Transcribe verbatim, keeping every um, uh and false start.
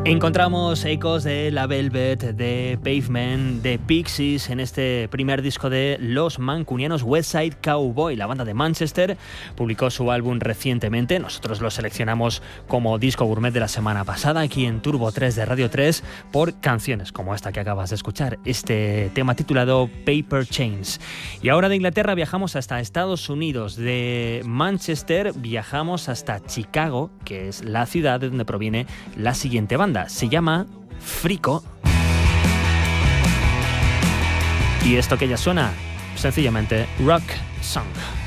Encontramos ecos de La Velvet, de Pavement, de Pixies en este primer disco de los mancunianos West Side Cowboy. La banda de Manchester publicó su álbum recientemente. Nosotros lo seleccionamos como disco gourmet de la semana pasada aquí en Turbo tres de Radio tres por canciones como esta que acabas de escuchar, este tema titulado Paper Chains. Y ahora de Inglaterra viajamos hasta Estados Unidos. De Manchester viajamos hasta Chicago, que es la ciudad de donde proviene la siguiente banda. Se llama Frico. Y esto que ya suena, sencillamente Rock Song.